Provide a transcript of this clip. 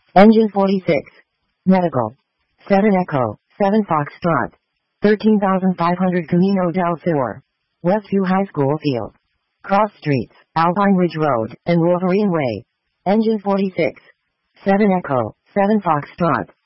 Engine 46. Medical. 7 Echo, 7 Foxtrot. 13,500 Camino del Sur. Westview High School Field. Cross Streets, Alpine Ridge Road, and Wolverine Way. Engine 46. 7 Echo, 7 Foxtrot.